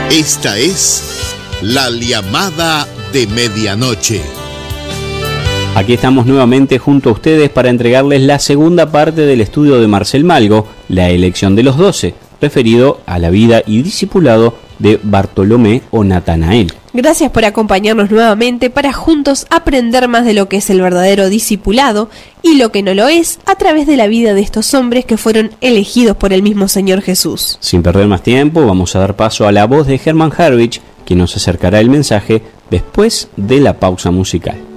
Esta es La Llamada de Medianoche. Aquí estamos nuevamente junto a ustedes para entregarles la segunda parte del estudio de Marcel Malgo, La elección de los 12, referido a la vida y discipulado de Bartolomé o Natanael. Gracias por acompañarnos nuevamente para juntos aprender más de lo que es el verdadero discipulado y lo que no lo es a través de la vida de estos hombres que fueron elegidos por el mismo Señor Jesús. Sin perder más tiempo, vamos a dar paso a la voz de Hermann Harwich, quien nos acercará el mensaje después de la pausa musical.